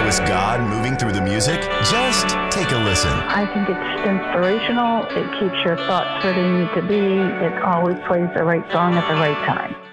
was God moving through the music? Just take a listen. I think it's inspirational. It keeps your thoughts where they need to be. It always plays the right song at the right time.